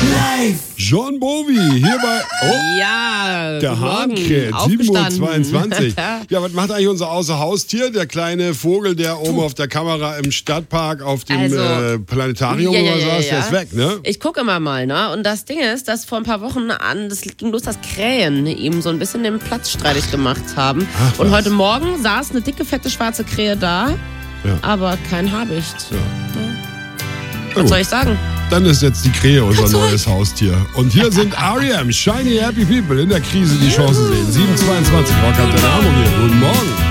John Bowie, hier bei der Hahnkräht, 7:22 Uhr. Ja, was macht eigentlich unser Außerhaustier? Der kleine Vogel, der oben auf der Kamera im Stadtpark auf dem Planetarium oder so, der ist weg, ne? Ich gucke immer mal, ne? Und das Ding ist, dass vor ein paar Wochen das ging los, dass Krähen ihm so ein bisschen den Platz streitig gemacht haben. Ach, und heute Morgen saß eine dicke, fette, schwarze Krähe da, aber kein Habicht. Ja. Was soll ich sagen? Dann ist jetzt die Krähe unser neues Haustier. Und hier sind R.E.M. Shiny Happy People in der Krise die Chance sehen. 7:22 Rock Antenne Hamburg hier. Guten Morgen.